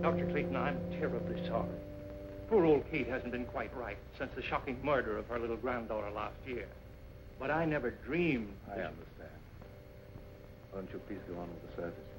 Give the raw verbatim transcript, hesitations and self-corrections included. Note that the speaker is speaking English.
Doctor Clayton, I'm terribly sorry. Poor old Kate hasn't been quite right since the shocking murder of her little granddaughter last year. But I never dreamed... I understand. Why don't you please go on with the service?